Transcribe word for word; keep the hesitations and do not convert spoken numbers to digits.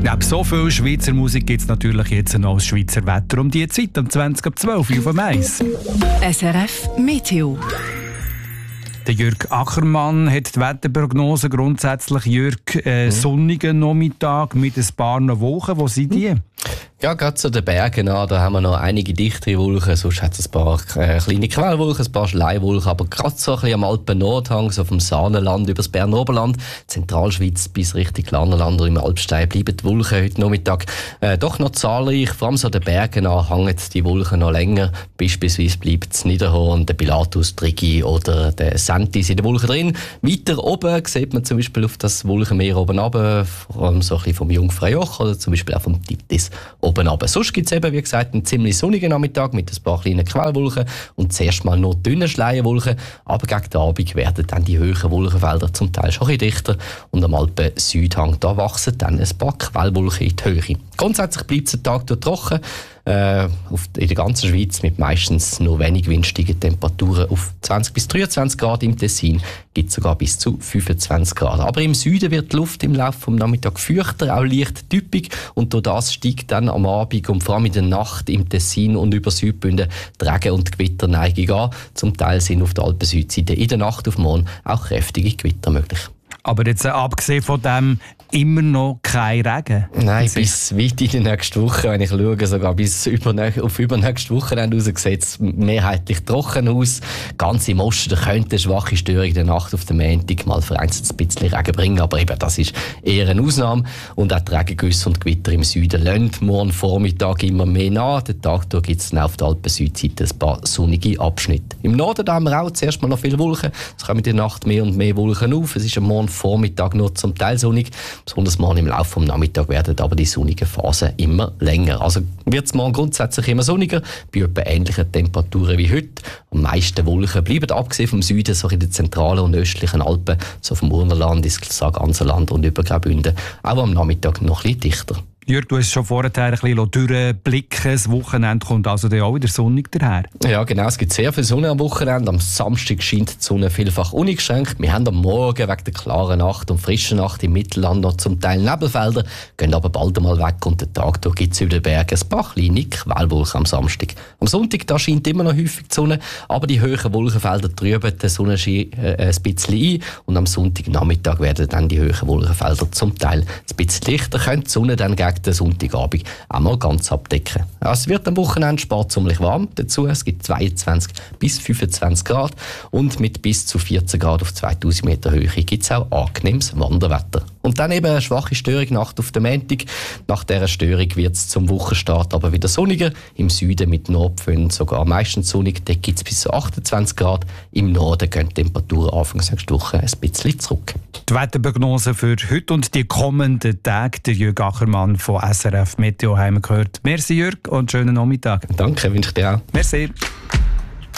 Neben so viel Schweizer Musik gibt es natürlich jetzt noch das Schweizer Wetter um die Zeit, um zwanzig ab zwölf auf dem Eis. S R F Meteo. Der Jürg Ackermann hat die Wetterprognose grundsätzlich. Jürg, äh, mhm. sonnigen Nachmittag mit ein paar Wolken. Wo sind die? Ja, gerade zu den Bergen an, da haben wir noch einige dichtere Wolken, sonst hat es ein paar äh, kleine Quellwolken, ein paar Schleiwolken, aber gerade so ein bisschen am Alpen-Nordhang, so vom Saanenland über das Berner Oberland, Zentralschweiz bis Richtung Lannerland und im Alpstein bleiben die Wolken heute Nachmittag äh, doch noch zahlreich. Vor allem so an den Bergen an hängen die Wolken noch länger. Beispielsweise bleibt das Niederhorn, der Pilatus, die Rigi oder der Sentis in den Wolken drin. Weiter oben sieht man zum Beispiel auf das Wolkenmeer oben runter, vor allem so ein bisschen vom Jungfraujoch oder zum Beispiel auch vom Tiflis oben runter. Sonst gibt es eben, wie gesagt, einen ziemlich sonnigen Nachmittag mit ein paar kleinen Quellwolken und zuerst mal noch dünne Schleierwolken, aber gegen den Abend werden dann die höheren Wolkenfelder zum Teil schon ein bisschen dichter und am Alpen-Südhang da wachsen dann ein paar Quellwolken in die Höhe. Grundsätzlich bleibt der Tag durch trocken, äh, auf, in der ganzen Schweiz mit meistens nur wenig windigen Temperaturen auf zwanzig bis dreiundzwanzig Grad. Im Tessin gibt es sogar bis zu fünfundzwanzig Grad. Aber im Süden wird die Luft im Laufe des Nachmittags feuchter, auch leicht typisch und durch das steigt dann am Abend und vor allem in der Nacht im Tessin und über Südbünden die Regen- und Gewitterneigung an. Zum Teil sind auf der Alpen-Südseite in der Nacht auf morgen auch kräftige Gewitter möglich. Aber jetzt äh, abgesehen von dem immer noch kein Regen? Nein, bis weit in die nächste Woche, wenn ich schaue, sogar bis übernächst, auf übernächste Wochenende raus, sieht es mehrheitlich trocken aus. Ganz im Osten könnte eine schwache Störung in der Nacht auf den Montag mal vereinzelt ein bisschen Regen bringen, aber eben, das ist eher eine Ausnahme. Und auch die Regengüsse und Gewitter im Süden lassen morgen Vormittag immer mehr nach. Den Tag durch gibt es auf der Alpen-Südseite ein paar sonnige Abschnitte. Im Norden haben wir auch zuerst mal noch viele Wolken. Es kommen in der Nacht mehr und mehr Wolken auf. Es ist am Morgen Vormittag nur zum Teil sonnig. Besonders morgen im Laufe des Nachmittags werden aber die sonnigen Phasen immer länger. Also wird es morgen grundsätzlich immer sonniger, bei etwa ähnlichen Temperaturen wie heute. Am meisten Wolken bleiben abgesehen vom Süden, so in den zentralen und östlichen Alpen, so vom Urnerland, ins Sarganserland und über Graubünden, auch am Nachmittag noch ein bisschen dichter. Jürg, du hast schon vorher ein bisschen durchblicken. Das Wochenende kommt also dann auch wieder sonnig daher. Ja, genau. Es gibt sehr viel Sonne am Wochenende. Am Samstag scheint die Sonne vielfach uneingeschränkt. Wir haben am Morgen wegen der klaren Nacht und frischen Nacht im Mittelland noch zum Teil Nebelfelder, gehen aber bald einmal weg und den Tag durch gibt es über den Bergen ein paar kleine Quellwolken am Samstag. Am Sonntag da scheint immer noch häufig die Sonne, aber die höheren Wolkenfelder trüben den Sonnenschein äh, ein bisschen ein und am Sonntagnachmittag werden dann die höheren Wolkenfelder zum Teil ein bisschen lichter, könnte die Sonne dann gegen den Sonntagabend auch mal ganz abdecken. Ja, es wird am Wochenende sparzumlich warm dazu. Es gibt zweiundzwanzig bis fünfundzwanzig Grad und mit bis zu vierzehn Grad auf zweitausend Meter Höhe gibt es auch angenehmes Wanderwetter. Und dann eben eine schwache Störung Nacht auf den Montag. Nach dieser Störung wird es zum Wochenstart aber wieder sonniger. Im Süden mit Nordpföhn sogar meistens sonnig. Dort gibt es bis zu achtundzwanzig Grad. Im Norden gehen die Temperaturen Anfangs nächste Woche ein bisschen zurück. Die Wetterprognose für heute und die kommenden Tage, der Jürg Ackermann von S R F Meteo haben wir gehört. Merci Jürg und schönen Nachmittag. Danke, wünsche ich dir auch. Merci.